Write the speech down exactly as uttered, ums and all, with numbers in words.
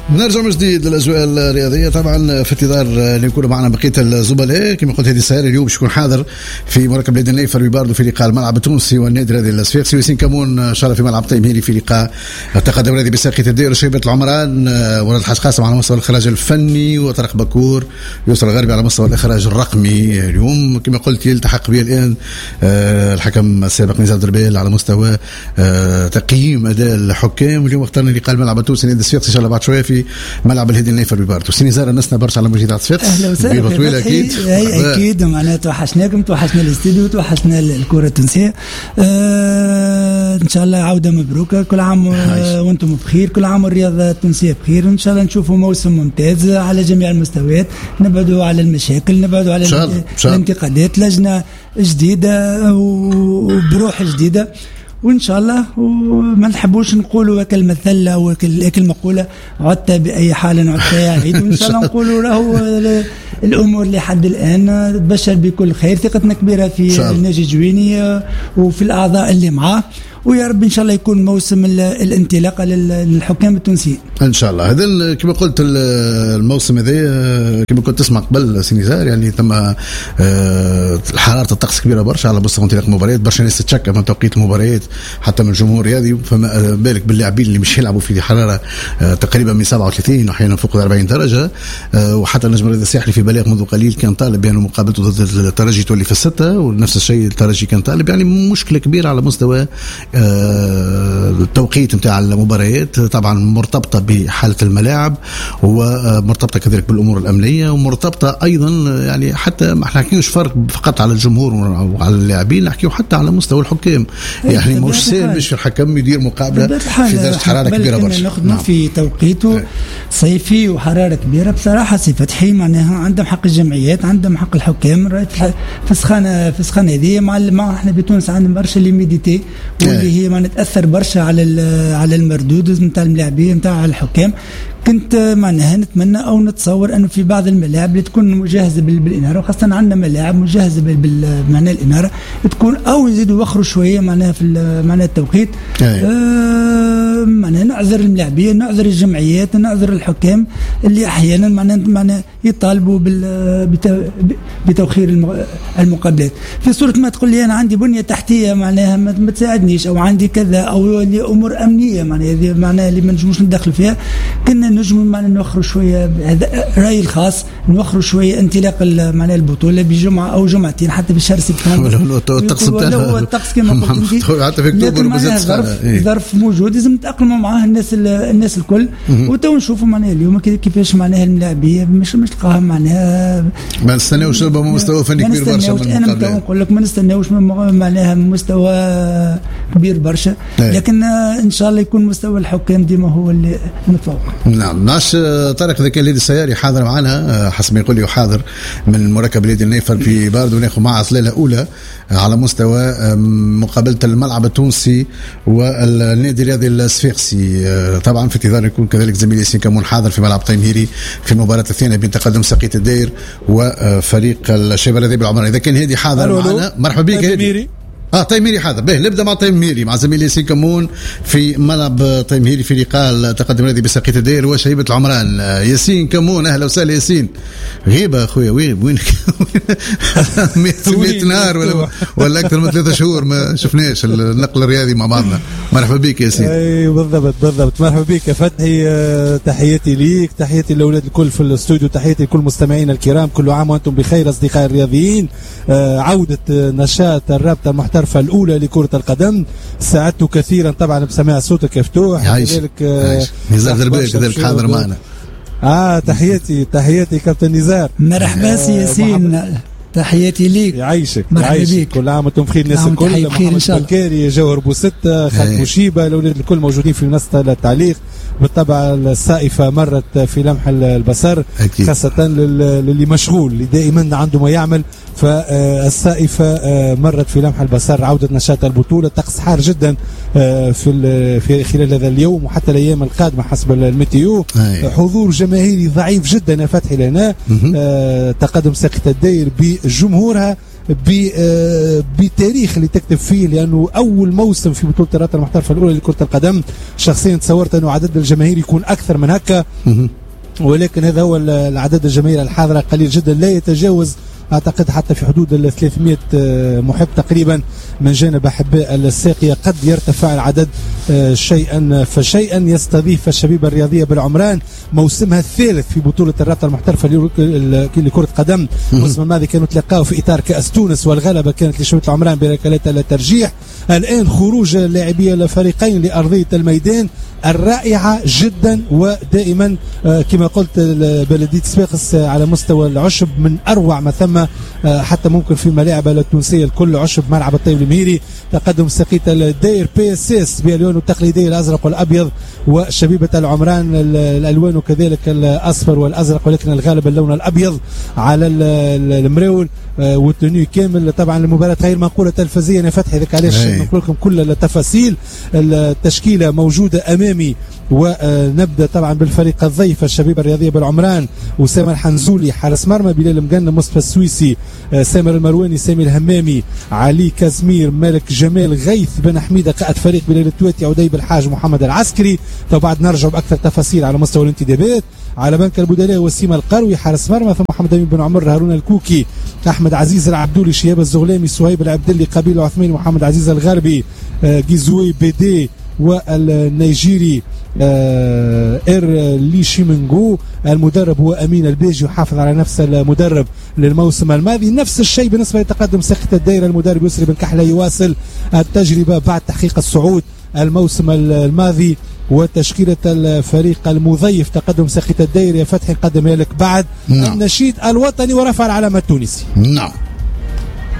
نرجع من جديد للاجواء الرياضيه، طبعا في انتظار ان يكونوا معنا بقيه الزملاء. كما قلت هذه السهره اليوم باش يكون حاضر في مركب نادي النيفر بباردو في لقاء الملعب التونسي والنادي الرياضي الصفاقسي. ياسين كمون ان شاء الله في ملعب تيميري في لقاء التقدم الرياضي بساقية الدير وشيبة العمران. ولد الحاج قاسم على مستوى الاخراج الفني، وطارق بكور يسرى الغربي على مستوى الاخراج الرقمي. اليوم كما قلت يلتحق بي الان الحكم السابق نزار دربيل على مستوى تقييم اداء الحكام. اليوم اخترنا لقاء الملعب التونسي نادي الصفاقسي ان شاء الله بعد شويه في ملعب الهادي النيفر بباردو. سيني زار الناس برشا على مجيدات الصفاقس. اهلا وسهلا. طويله اكيد اي اكيد معناها توحشناكم، توحشنا الاستديو، توحشنا الكره التونسيه. آه ان شاء الله عوده مبروكه، كل عام وانتم بخير، كل عام والرياضه التونسيه بخير. ان شاء الله نشوفوا موسم ممتاز على جميع المستويات، نبعدوا على المشاكل، نبعدوا على شال. شال. الانتقادات، لجنه جديده وبروح جديده وان شاء الله. وما نحبوش نقولوا كلمه ثله او كلمه مقوله عدت باي حال عدت يا عيد. وان شاء الله نقولوا راهو الامور لحد الان تبشر بكل خير. ثقتنا كبيره في ناجي جويني وفي الاعضاء اللي معاه، ويا رب ان شاء الله يكون موسم الانطلاقه للحكام التونسيين ان شاء الله. هذا كما قلت الموسم هذا كما كنت تسمع قبل سينيزار، يعني تم حراره الطقس كبيره برشا على مستوى انطلاق المباريات، برشا ناس تتشكى من توقيت المباريات حتى من الجمهور الرياضي. فما بالك باللاعبين اللي مش يلعبوا في حراره تقريبا من سبعة وثلاثين واحيانا فوق أربعين درجه. وحتى النجم الرياضي الساحلي في بلاغ منذ قليل كان طالب بان يعني مقابلته ضد الترجي تولي في السته، ونفس الشيء الترجي كان طالب. يعني مشكله كبيره على مستوى التوقيت نتاع المباريات، طبعا مرتبطه بحاله الملاعب ومرتبطه كذلك بالامور الامنيه، ومرتبطه ايضا يعني حتى ما نحكيوش فرق فقط على الجمهور وعلى اللاعبين، نحكيو حتى على مستوى الحكام. يعني مش سهل باش الحكم يدير مقابله في درجه حراره كبيره برشا. نخدموا نعم. في توقيته صيفي وحراره كبيره بصراحه. سي فتحي معناها عندهم حق الجمعيات، عندهم حق الحكام. في السخانه في السخانه هذه مع احنا بتونس عندنا برشا ليميديتي واللي هي ما نتاثر برشا على على المردود نتاع الملاعبين نتاع الحكام. كنت معناها نتمنى او نتصور انه في بعض الملاعب اللي تكون مجهزه بالاناره، وخاصه عندنا ملاعب مجهزه بالمعنى الاناره تكون او يزيدوا يوخروا شويه معناها في معناها التوقيت. آه معناها نعذر الملاعبين، نعذر الجمعيات، نعذر الحكام اللي احيانا معناها معناها يطالبوا بتوخير المقابلات. في صوره ما تقول لي انا عندي بنيه تحتيه معناها ما تساعدنيش، او عندي كذا، او امور امنيه معناها معناها اللي ما نجموش ندخل فيها، كنا نجموا معنا نوخروا شويه. هذا رايي الخاص، نوخروا شويه انطلاق معناها البطوله بجمعه او جمعتين حتى في شهر سبتمبر. الطقس بتاعنا هو الطقس كما قلت انت حتى في اكتوبر ظرف إيه؟ ظرف موجود لازم نتاقلموا معاه الناس الناس الكل. وتو نشوفوا معناها اليوم كيفاش معناها الملاعبيه مش مش تلقاها معناها ما نستناوش ربما مستوى فني كبير برشا. انا نقول لك ما نستناوش معناها مستوى كبير برشا، لكن ان شاء الله يكون مستوى الحكام ديما هو اللي متفوق. نعم. ناش طارق ذكي الهادي السياري حاضر معنا حسب ما يقول لي، وحاضر من مركب الهادي النيفر في باردو، وناخذ معه صليله اولى على مستوى مقابله الملعب التونسي والنادي الرياضي الصفاقسي. طبعا في انتظار يكون كذلك زميلي ياسين كمون حاضر في ملعب تيميري في المباراه الثانيه بين تقدم ساقية الدير وفريق الشباب الرياضي بالعمران. اذا كان هادي حاضر معنا مرحبا بك هادي. اه تيميري حاضر. به نبدا مع تيميري مع زميلي ياسين كمون في ملعب تيميري في لقاء التقدم الرياضي بساقية الدير وشيبة العمران. ياسين كمون اهلا وسهلا ياسين. غيبه اخويا وين وينك؟ مئة نهار ولا ولا اكثر من ثلاثة شهور ما شفناش النقل الرياضي مع بعضنا. مرحبا بك ياسين. اي بالضبط بالضبط. مرحبا بك يا فتحي. تحياتي ليك، تحياتي للاولاد الكل في الاستوديو، تحياتي لكل مستمعينا الكرام. كل عام وانتم بخير اصدقائي الرياضيين. عوده نشاط الرابطه المحترفه الاولى لكره القدم ساعدته كثيرا طبعا بسماع صوتك مفتوح. كذلك نزار دربيل كذلك حاضر معنا. اه تحياتي تحياتي كابتن نزار. مرحبا سي ياسين. تحياتي ليك. يعيشك يعيشك. كل عام وانتم بخير الناس الكل. محمد بكاري، جوهر بوستة، خالد بوشيبه، الاولاد الكل موجودين في منصه التعليق. بالطبع السائفه مرت في لمح البصر أكيد. خاصه للي مشغول اللي دائما عنده ما يعمل، فالسائفه مرت في لمح البصر. عوده نشاط البطوله، طقس حار جدا في في خلال هذا اليوم وحتى الايام القادمه حسب الميتيو. حضور جماهيري ضعيف جدا يا فتحي لنا. تقدم ساقية الدير بجمهورها بتاريخ اللي تكتب فيه، لانه اول موسم في بطوله الرابطه المحترفه الاولى لكره القدم شخصيا تصورت انه عدد الجماهير يكون اكثر من هكا، ولكن هذا هو العدد الجماهير الحاضره قليل جدا، لا يتجاوز اعتقد حتى في حدود ال ثلاثمئة محب تقريبا من جانب احباء الساقيه. قد يرتفع العدد شيئا فشيئا. يستضيف الشبيبه الرياضيه بالعمران موسمها الثالث في بطوله الرابطه المحترفه لكره قدم. الموسم الماضي كانوا تلقاوا في اطار كاس تونس والغلبه كانت لشبيبه العمران بركلات الترجيح. الان خروج اللاعبي الفريقين لارضيه الميدان الرائعه جدا، ودائما كما قلت بلديه صفاقس على مستوى العشب من اروع ما ثم، حتى ممكن في الملاعب التونسيه الكل عشب. ملعب الطيب المهيري تقدم سقيت الداير بي اس اس بالوانه التقليديه الازرق والابيض، وشبيبه العمران الالوان كذلك الاصفر والازرق، ولكن الغالب اللون الابيض على المراول والتوني كامل. طبعا المباراه غير منقوله تلفزيا يا فتحي، ذاك علاش نقول لكم كل التفاصيل. التشكيله موجوده امامي، ونبدا طبعا بالفريق الضيف الشبيبه الرياضيه بالعمران. اسامه الحنزولي حارس مرمى، بلال مقنم مصطفى السويسي، سامر المرواني، سامي الهمامي، علي كازمير، مالك جمال، غيث بن حميده قائد فريق، بلال التواتي، عدي بالحاج، محمد العسكري. وبعد نرجع باكثر تفاصيل على مستوى الانتدابات. على بنك البدلاء وسيم القروي حارس مرمى، ثم محمد امين بن عمر، هارون الكوكي، احمد عزيز العبدولي، شهاب الزغلامي، صهيب العبدلي، قبيل العثماني، محمد عزيز الغربي، جيزوي بيدي، والنيجيري اير لي شيمنغو. المدرب هو امين البيجي، يحافظ على نفس المدرب للموسم الماضي. نفس الشيء بالنسبه لتقدم ساقية الدائره، المدرب يسري بن كحله يواصل التجربه بعد تحقيق الصعود الموسم الماضي. وتشكيلة الفريق المضيف تقدم ساقية الدائرة فتحي قدمها لك بعد نعم. النشيد الوطني ورفع العلم التونسي. نعم.